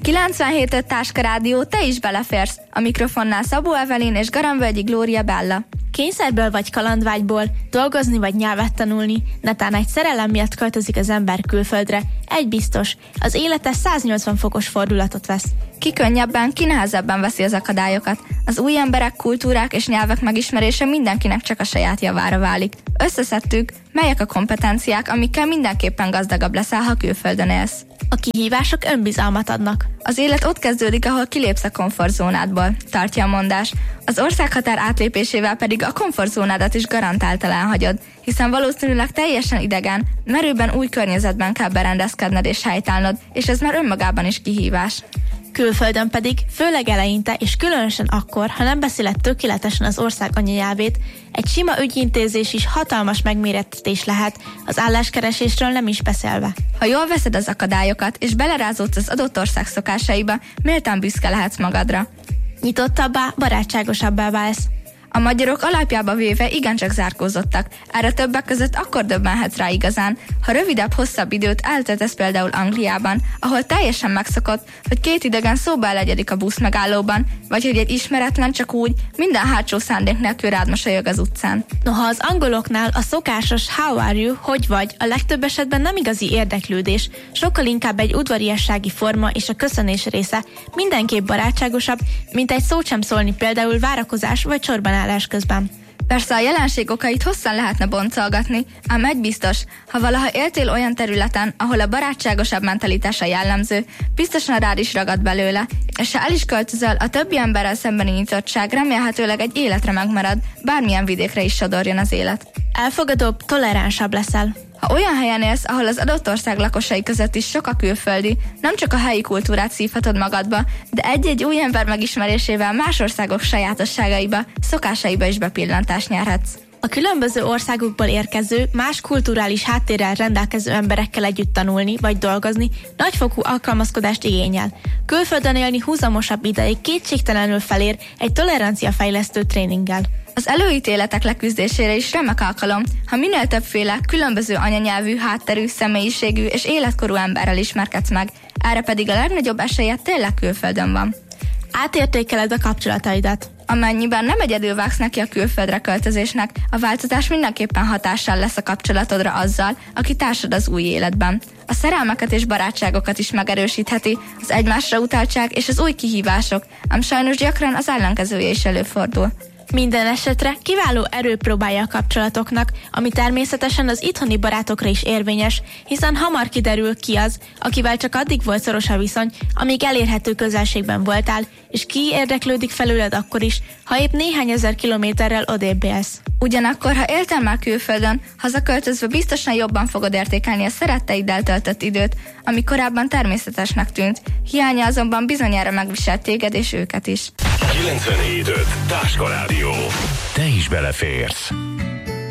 97.5 Táska Rádió, te is beleférsz. A mikrofonnál Szabó Evelyn és Garamvölgyi Glória Bella. Kényszerből vagy kalandvágyból, dolgozni vagy nyelvet tanulni, netán egy szerelem miatt költözik az ember külföldre. Egy biztos, az élete 180 fokos fordulatot vesz. Ki könnyebben, ki nehezebben veszi az akadályokat. Az új emberek, kultúrák és nyelvek megismerése mindenkinek csak a saját javára válik. Összeszedtük, melyek a kompetenciák, amikkel mindenképpen gazdagabb leszel, ha külföldön élsz. A kihívások önbizalmat adnak. Az élet ott kezdődik, ahol kilépsz a komfortzónádból, tartja a mondás. Az országhatár átlépésével pedig a komfortzónádat is garantáltan elhagyod, hiszen valószínűleg teljesen idegen, merőben új környezetben kell berendezkedned és helytállnod, és ez már önmagában is kihívás. Külföldön pedig, főleg eleinte, és különösen akkor, ha nem beszéled tökéletesen az ország anyanyelvét, egy sima ügyintézés is hatalmas megmérettetés lehet, az álláskeresésről nem is beszélve. Ha jól veszed az akadályokat, és belerázódsz az adott ország szokásaiba, méltán büszke lehetsz magadra. Nyitottabbá, barátságosabbá válsz. A magyarok alapjába véve igencsak zárkózottak. Erre többek között akkor döbbenhetsz rá igazán, ha rövidebb-hosszabb időt eltöltesz például Angliában, ahol teljesen megszokott, hogy két idegen szóba elegyedik a busz megállóban, vagy hogy egy ismeretlen csak úgy, minden hátsó szándék nélkül rád mosolyog az utcán. Noha az angoloknál a szokásos how are you, hogy vagy, a legtöbb esetben nem igazi érdeklődés, sokkal inkább egy udvariassági forma és a köszönés része, mindenképp barátságosabb, mint egy szót sem szólni például várakozás vagy sorban közben. Persze a jelenség okait hosszan lehetne boncolgatni, ám egy biztos, ha valaha éltél olyan területen, ahol a barátságosabb mentalitás a jellemző, biztosan rád is ragad belőle, és ha el is költözöl, a többi emberrel szembeni nyitottság remélhetőleg egy életre megmarad, bármilyen vidékre is sodorjon az élet. Elfogadóbb, toleránsabb leszel. Ha olyan helyen élsz, ahol az adott ország lakosai között is sok a külföldi, nem csak a helyi kultúrát szívhatod magadba, de egy-egy új ember megismerésével más országok sajátosságaiba, szokásaiba is bepillantást nyerhetsz. A különböző országokból érkező, más kulturális háttérrel rendelkező emberekkel együtt tanulni vagy dolgozni nagyfokú alkalmazkodást igényel. Külföldön élni húzamosabb ideig kétségtelenül felér egy toleranciafejlesztő tréninggel. Az előítéletek leküzdésére is remek alkalom, ha minél többféle, különböző anyanyelvű, hátterű, személyiségű és életkorú emberrel ismerkedsz meg, erre pedig a legnagyobb esélye tényleg külföldön van. Átértékeled a kapcsolataidat. Amennyiben nem egyedül vágsz neki a külföldre költözésnek, a változás mindenképpen hatással lesz a kapcsolatodra azzal, aki társad az új életben. A szerelmeket és barátságokat is megerősítheti, az egymásra utaltság és az új kihívások, ám sajnos gyakran az ellenkezője is előfordul. Minden esetre kiváló erőpróbája a kapcsolatoknak, ami természetesen az itthoni barátokra is érvényes, hiszen hamar kiderül ki az, akivel csak addig volt szoros a viszony, amíg elérhető közelségben voltál, és ki érdeklődik felőled akkor is, ha épp néhány ezer kilométerrel odébb élsz. Ugyanakkor, ha éltél már külföldön, hazaköltözve biztosan jobban fogod értékelni a szeretteiddel töltött időt, ami korábban természetesnek tűnt, hiánya azonban bizonyára megviselt téged és őket is. 97.5 Táska Rádió. Te is beleférsz.